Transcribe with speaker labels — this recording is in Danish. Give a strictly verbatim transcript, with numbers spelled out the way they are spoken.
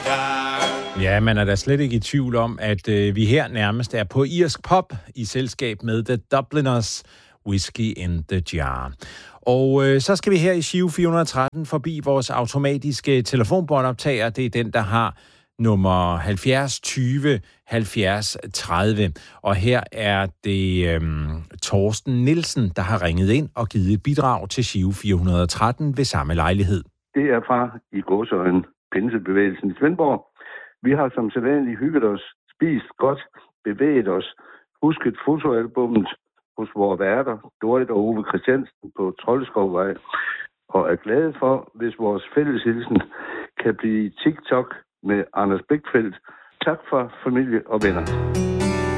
Speaker 1: Ja, man er da slet ikke i tvivl om, at øh, vi her nærmest er på irsk pop i selskab med The Dubliners Whiskey in the Jar. Og øh, så skal vi her i Giro fire hundrede og tretten forbi vores automatiske telefonbåndoptager. Det er den, der har nummer halvfjerds tyve halvfjerds tredive. Og her er det øh, Torsten Nielsen, der har ringet ind og givet et bidrag til Giro fire hundrede og tretten ved samme lejlighed.
Speaker 2: Det er fra i gåseøjne pinsebevægelsen i Svendborg. Vi har som sædvanligt hygget os, spist godt, bevæget os, husket fotoalbummet hos vores værter, Dorit og Ove Christiansen på Troldeskovvej, og er glade for, hvis vores fælleshilsen kan blive TikTok med Anders Bækfeldt. Tak for familie og venner.